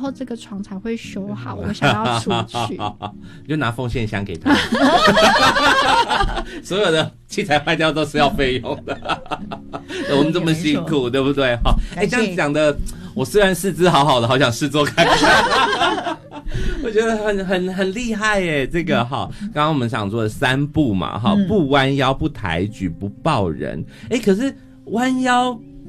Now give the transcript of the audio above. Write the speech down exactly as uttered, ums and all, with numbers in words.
候这个床才会修好，我想要出去。 你就拿奉献箱给他。所有的器材坏掉都是要费用的。我们这么辛苦，对不对？好，哎，这样讲的，我虽然四肢好好的，好想试做看看。我觉得很很很厉害耶，这个哈，刚刚我们想做的三不嘛，哈，不弯腰、不抬举、不抱人。哎，可是弯腰